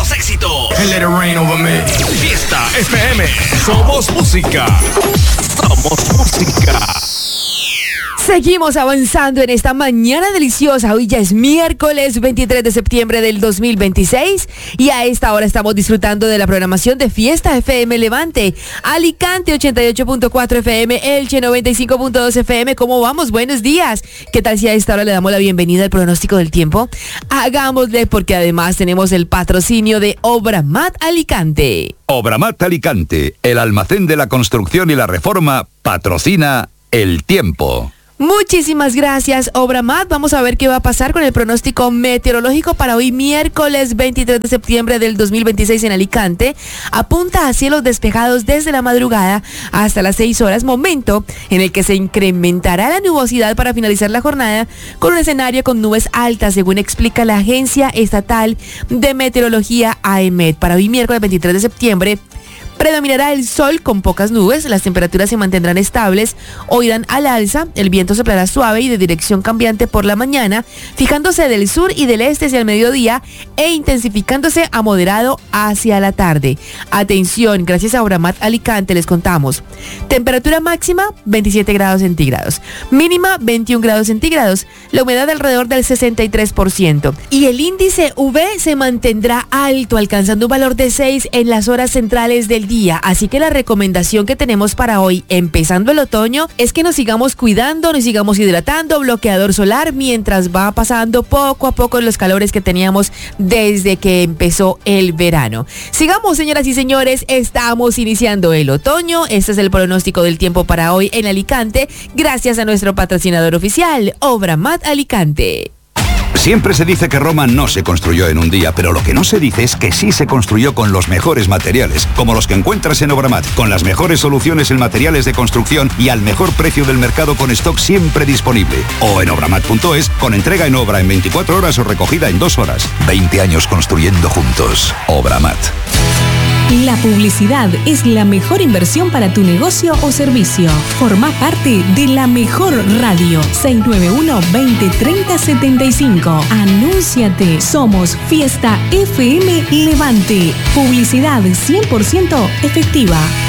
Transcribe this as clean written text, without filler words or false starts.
los éxitos. And let it rain over me. Fiesta FM. Somos música. Somos música. Seguimos avanzando en esta mañana deliciosa. Hoy ya es miércoles 23 de septiembre del 2026 y a esta hora estamos disfrutando de la programación de Fiesta FM Levante, Alicante 88.4 FM, Elche 95.2 FM. ¿Cómo vamos? Buenos días. ¿Qué tal si a esta hora le damos la bienvenida al pronóstico del tiempo? Hagámosle, porque además tenemos el patrocinio de Obramat Alicante. Obramat Alicante, el almacén de la construcción y la reforma, patrocina el tiempo. Muchísimas gracias, Obramat. Vamos a ver qué va a pasar con el pronóstico meteorológico para hoy miércoles 23 de septiembre del 2026 en Alicante. Apunta a cielos despejados desde la madrugada hasta las 6 horas, momento en el que se incrementará la nubosidad para finalizar la jornada con un escenario con nubes altas, según explica la Agencia Estatal de Meteorología AEMET. Para hoy miércoles 23 de septiembre predominará el sol con pocas nubes, las temperaturas se mantendrán estables o irán al alza, el viento soplará suave y de dirección cambiante por la mañana, fijándose del sur y del este hacia el mediodía e intensificándose a moderado hacia la tarde. Atención, gracias a Obramat Alicante les contamos. Temperatura máxima 27 grados centígrados, mínima 21 grados centígrados, la humedad alrededor del 63% y el índice UV se mantendrá alto, alcanzando un valor de 6 en las horas centrales del día. Así que la recomendación que tenemos para hoy, empezando el otoño, es que nos sigamos cuidando, nos sigamos hidratando, bloqueador solar, mientras va pasando poco a poco los calores que teníamos desde que empezó el verano. Sigamos, señoras y señores, estamos iniciando el otoño. Este es el pronóstico del tiempo para hoy en Alicante, gracias a nuestro patrocinador oficial, Obramat Alicante. Siempre se dice que Roma no se construyó en un día, pero lo que no se dice es que sí se construyó con los mejores materiales, como los que encuentras en Obramat, con las mejores soluciones en materiales de construcción y al mejor precio del mercado con stock siempre disponible. O en obramat.es, con entrega en obra en 24 horas o recogida en 2 horas. 20 años construyendo juntos. Obramat. La publicidad es la mejor inversión para tu negocio o servicio. Forma parte de la mejor radio. 691-2030-75. Anúnciate. Somos Fiesta FM Levante. Publicidad 100% efectiva.